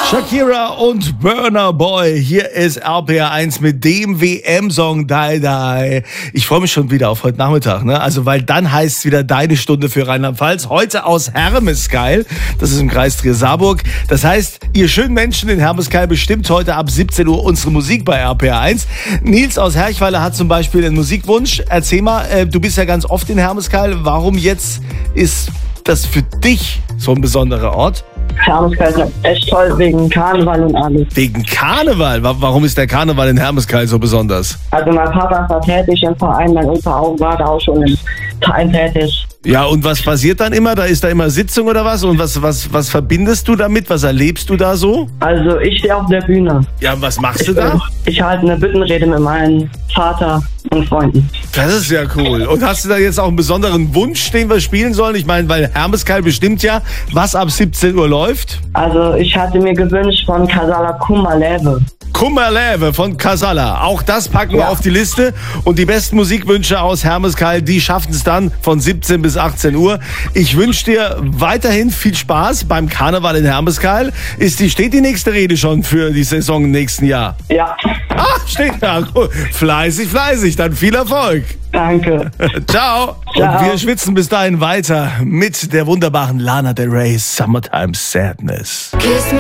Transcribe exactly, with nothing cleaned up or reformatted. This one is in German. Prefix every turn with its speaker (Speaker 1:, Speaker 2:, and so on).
Speaker 1: Shakira und Burna Boy. Hier ist R P R eins mit dem W M-Song Die Die. Ich freue mich schon wieder auf heute Nachmittag, ne? Also, weil dann heißt es wieder deine Stunde für Rheinland-Pfalz. Heute aus Hermeskeil. Das ist im Kreis Trier-Saarburg. Das heißt, ihr schönen Menschen in Hermeskeil bestimmt heute ab siebzehn Uhr unsere Musik bei R P R eins. Nils aus Herchweiler hat zum Beispiel einen Musikwunsch. Erzähl mal, äh, du bist ja ganz oft in Hermeskeil. Warum jetzt ist das für dich so ein besonderer Ort?
Speaker 2: Hermeskeil ist echt toll wegen Karneval und alles.
Speaker 1: Wegen Karneval? Warum ist der Karneval in Hermeskeil so besonders?
Speaker 2: Also mein Vater war tätig im Verein, mein Opa auch, war da auch schon im Verein tätig.
Speaker 1: Ja, und was passiert dann immer? Da ist da immer Sitzung oder was? Und was, was, was verbindest du damit? Was erlebst du da so?
Speaker 2: Also ich stehe auf der Bühne.
Speaker 1: Ja, und was machst
Speaker 2: Ich,
Speaker 1: du da?
Speaker 2: ich halte eine Büttenrede mit meinem Vater und Freunden.
Speaker 1: Das ist ja cool. Und hast du da jetzt auch einen besonderen Wunsch, den wir spielen sollen? Ich meine, weil Hermeskeil bestimmt ja, was ab siebzehn Uhr läuft.
Speaker 2: Also ich hatte mir gewünscht von Casala Kummerleve.
Speaker 1: Kummerleve von Casala. Auch das packen wir
Speaker 2: Ja.
Speaker 1: auf die Liste. Und die besten Musikwünsche aus Hermeskeil, die schaffen es dann von siebzehn bis achtzehn Uhr. Ich wünsche dir weiterhin viel Spaß beim Karneval in Hermeskeil. Ist die, steht die nächste Rede schon für die Saison im nächsten Jahr?
Speaker 2: Ja,
Speaker 1: Ah, steht da. Cool. Fleißig, fleißig. Dann viel Erfolg.
Speaker 2: danke.
Speaker 1: Ciao.
Speaker 2: Ciao.
Speaker 1: Und wir schwitzen bis dahin weiter mit der wunderbaren Lana Del Rey, Summertime Sadness.